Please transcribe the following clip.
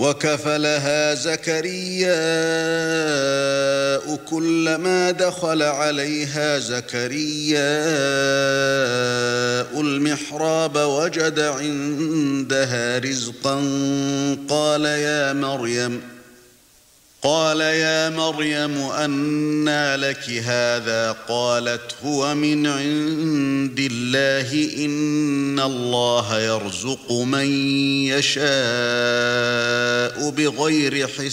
وكفلها زكرياء كلما دخل عليها زكرياء المحراب وجد عندها رزقا قال يا مريم أنى لك هذا قالت هو من عند الله إن الله يرزق من يشاء بغير حساب